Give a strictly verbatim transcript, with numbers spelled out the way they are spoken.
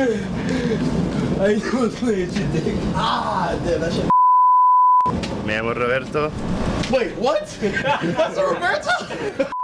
I knew it was legit, dick. Ah, damn, that shit. Me llamo Roberto. Wait, what? That's Roberto?